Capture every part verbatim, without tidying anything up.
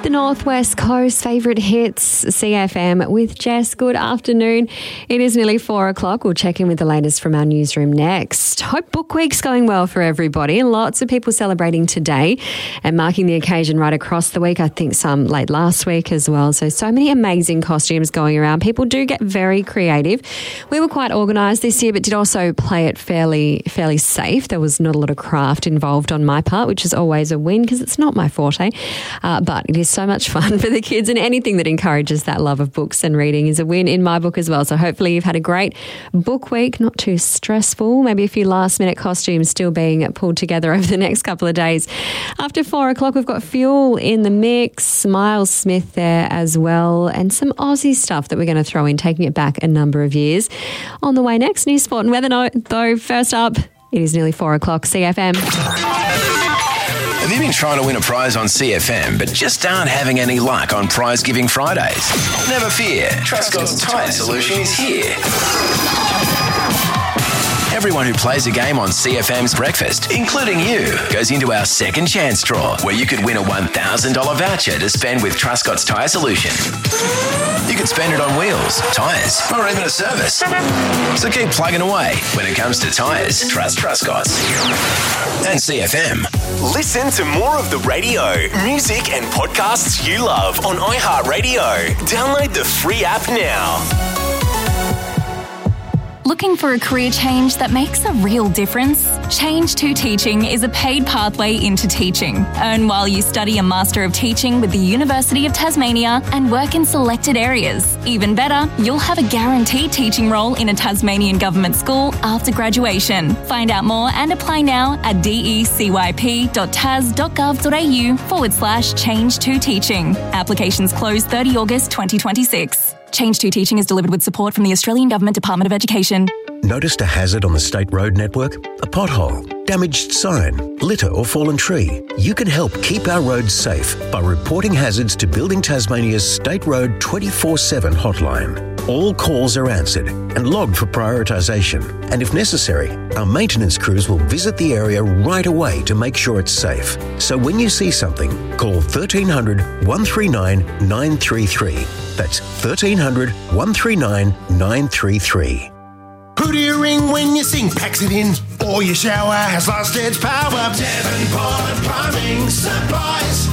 The Northwest Coast favourite hits, C F M with Jess. Good afternoon. It is nearly four o'clock. We'll check in with the latest from our newsroom next. Hope Book Week's going well for everybody. Lots of people celebrating today and marking the occasion right across the week. I think some late last week as well. So, so many amazing costumes going around. People do get very creative. We were quite organised this year, but did also play it fairly, fairly safe. There was not a lot of craft involved on my part, which is always a win because it's not my forte. Uh, but it is so much fun for the kids, and anything that encourages that love of books and reading is a win in my book as well. So hopefully you've had a great book week, not too stressful, maybe a few last minute costumes still being pulled together over the next couple of days. After four o'clock, we've got Fuel in the mix, Miles Smith there as well, and some Aussie stuff that we're going to throw in, taking it back a number of years. On the way next, news, sport and weather note, though first up, it is nearly four o'clock, C F M. Have you been trying to win a prize on C F M but just aren't having any luck on Prize Giving Fridays? Never fear, Truscott's Tyre Solution is here. Everyone who plays a game on C F M's Breakfast, including you, goes into our second chance draw where you could win a one thousand dollars voucher to spend with Truscott's Tyre Solution. You could spend it on wheels, tyres, or even a service. So keep plugging away. When it comes to tyres, trust Truscott's. And C F M. Listen to more of the radio, music and podcasts you love on iHeartRadio. Download the free app now. Looking for a career change that makes a real difference? Change to Teaching is a paid pathway into teaching. Earn while you study a Master of Teaching with the University of Tasmania and work in selected areas. Even better, you'll have a guaranteed teaching role in a Tasmanian government school after graduation. Find out more and apply now at decyp.tas.gov.au forward slash change to teaching. Applications close thirtieth of August twenty twenty-six. Change to Teaching is delivered with support from the Australian Government Department of Education. Noticed a hazard on the state road network? A pothole, damaged sign, litter or fallen tree? You can help keep our roads safe by reporting hazards to Building Tasmania's State Road twenty-four seven hotline. All calls are answered and logged for prioritisation. And if necessary, our maintenance crews will visit the area right away to make sure it's safe. So when you see something, call thirteen hundred, one three nine, nine three three. That's thirteen hundred, one three nine, nine three three. Who do you ring when your sink packs it in? Or your shower has lost its power? Devonport Plumbing Supplies.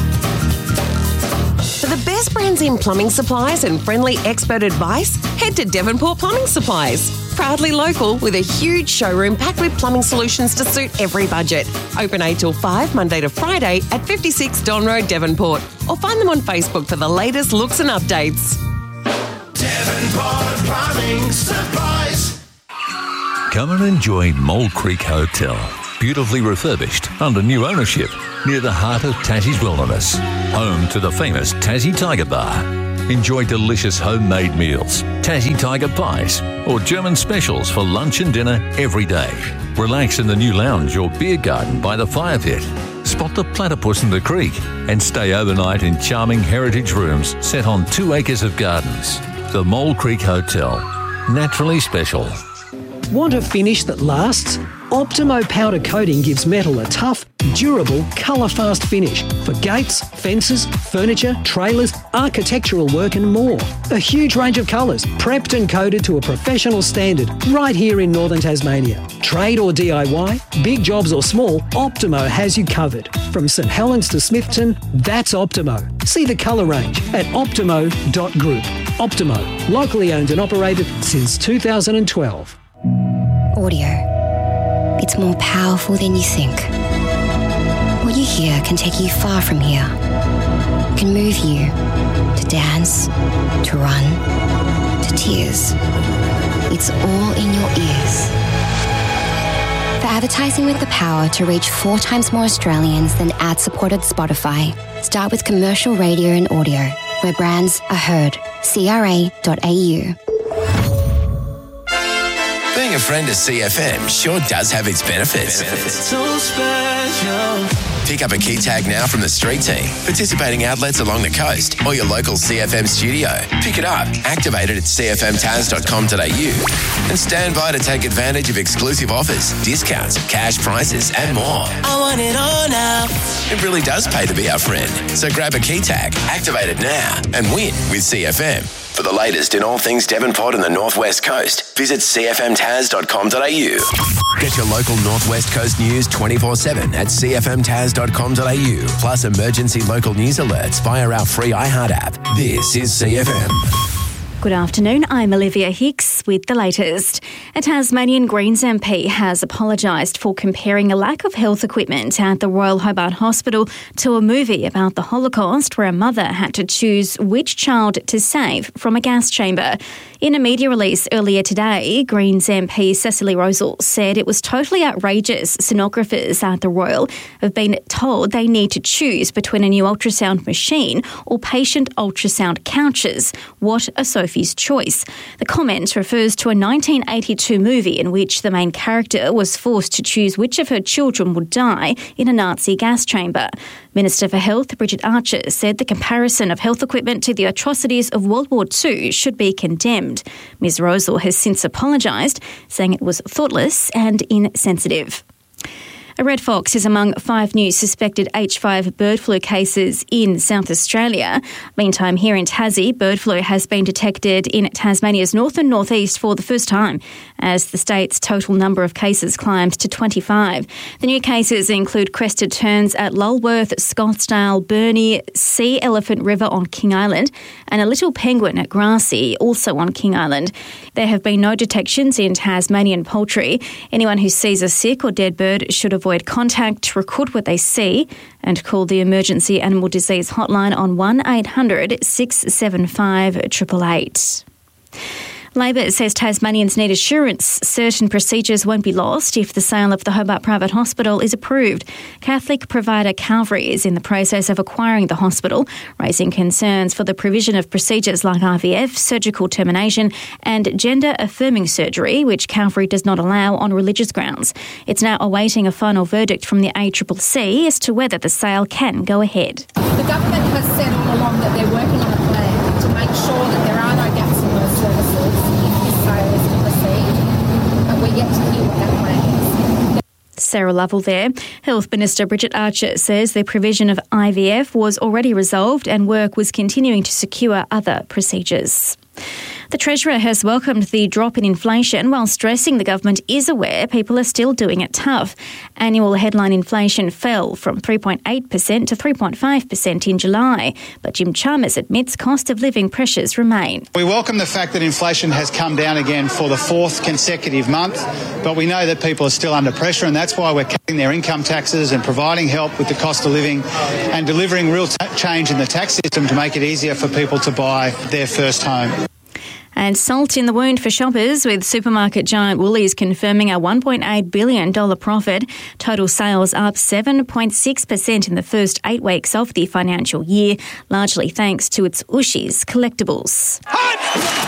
For the best brands in plumbing supplies and friendly expert advice, head to Devonport Plumbing Supplies. Proudly local with a huge showroom packed with plumbing solutions to suit every budget. Open eight till five, Monday to Friday at fifty-six Don Road, Devonport. Or find them on Facebook for the latest looks and updates. Devonport Plumbing Supplies. Come and enjoy Mole Creek Hotel. Beautifully refurbished under new ownership near the heart of Tassie's wilderness. Home to the famous Tassie Tiger Bar. Enjoy delicious homemade meals, Tassie Tiger pies, or German specials for lunch and dinner every day. Relax in the new lounge or beer garden by the fire pit. Spot the platypus in the creek and stay overnight in charming heritage rooms set on two acres of gardens. The Mole Creek Hotel. Naturally special. Want a finish that lasts? Optimo powder coating gives metal a tough, durable, colour-fast finish for gates, fences, furniture, trailers, architectural work and more. A huge range of colours, prepped and coated to a professional standard right here in northern Tasmania. Trade or D I Y, big jobs or small, Optimo has you covered. From St Helens to Smithton, that's Optimo. See the colour range at optimo dot group. Optimo, locally owned and operated since two thousand twelve. Audio. It's more powerful than you think. What you hear can take you far from here. Can move you to dance, to run, to tears. It's all in your ears. For advertising with the power to reach four times more Australians than ad-supported Spotify, start with commercial radio and audio, where brands are heard. C R A dot A U. Being a friend of C F M sure does have its benefits. So special. Pick up a key tag now from the street team, participating outlets along the coast, or your local C F M studio. Pick it up, activate it at c f m taz dot com dot a u, and stand by to take advantage of exclusive offers, discounts, cash prizes, and more. I want it all now. It really does pay to be our friend. So grab a key tag, activate it now, and win with C F M. For the latest in all things Devonport and the North West Coast, visit c f m taz dot com dot a u. Get your local North West Coast news twenty-four seven at c f m taz dot com dot a u, plus emergency local news alerts via our free iHeart app. This is C F M. Good afternoon, I'm Olivia Hicks with the latest. A Tasmanian Greens M P has apologised for comparing a lack of health equipment at the Royal Hobart Hospital to a movie about the Holocaust where a mother had to choose which child to save from a gas chamber. In a media release earlier today, Greens M P Cecily Rosal said it was totally outrageous sonographers at the Royal have been told they need to choose between a new ultrasound machine or patient ultrasound couches. What a Sophie's choice. The comment refers to a nineteen eighty-two movie in which the main character was forced to choose which of her children would die in a Nazi gas chamber. Minister for Health Bridget Archer said the comparison of health equipment to the atrocities of World War Two should be condemned. Ms Rosal has since apologised, saying it was thoughtless and insensitive. A red fox is among five new suspected H five bird flu cases in South Australia. Meantime, here in Tassie, bird flu has been detected in Tasmania's north and northeast for the first time, as the state's total number of cases climbed to twenty-five. The new cases include crested terns at Lulworth, Scottsdale, Burnie, Sea Elephant River on King Island, and a little penguin at Grassy, also on King Island. There have been no detections in Tasmanian poultry. Anyone who sees a sick or dead bird should avoid contact, record what they see, and call the Emergency Animal Disease Hotline on one eight hundred six seven five eight eight eight. Labor says Tasmanians need assurance certain procedures won't be lost if the sale of the Hobart Private Hospital is approved. Catholic provider Calvary is in the process of acquiring the hospital, raising concerns for the provision of procedures like I V F, surgical termination and gender-affirming surgery, which Calvary does not allow on religious grounds. It's now awaiting a final verdict from the A C C C as to whether the sale can go ahead. The government has said all along that they're working on a plan to make sure that there are no gaps in those services if this sale is to proceed, but we're yet to hear what that plan is. Sarah Lovell there. Health Minister Bridget Archer says the provision of I V F was already resolved and work was continuing to secure other procedures. The Treasurer has welcomed the drop in inflation while stressing the government is aware people are still doing it tough. Annual headline inflation fell from three point eight percent to three point five percent in July, but Jim Chalmers admits cost of living pressures remain. We welcome the fact that inflation has come down again for the fourth consecutive month, but we know that people are still under pressure, and that's why we're cutting their income taxes and providing help with the cost of living and delivering real t- change in the tax system to make it easier for people to buy their first home. And salt in the wound for shoppers, with supermarket giant Woolies confirming a one point eight billion dollars profit. Total sales up seven point six percent in the first eight weeks of the financial year, largely thanks to its Ooshies collectibles.